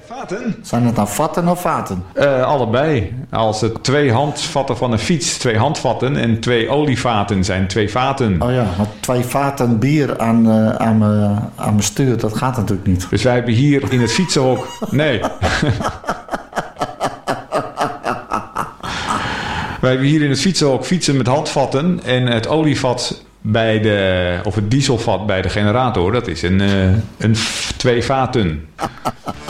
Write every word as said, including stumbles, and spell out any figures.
Vaten? Zijn het nou vatten of vaten? Uh, allebei. Als het twee handvatten van een fiets, twee handvatten en twee olievaten zijn twee vaten. Oh ja, maar twee vaten bier aan, uh, aan mijn stuur, dat gaat natuurlijk niet. Dus wij hebben hier in het fietsenhok... Nee. Wij hebben hier in het fietsenhok fietsen met handvatten en het olievat bij de, of het dieselvat bij de generator, dat is een, uh, een f- twee vaten.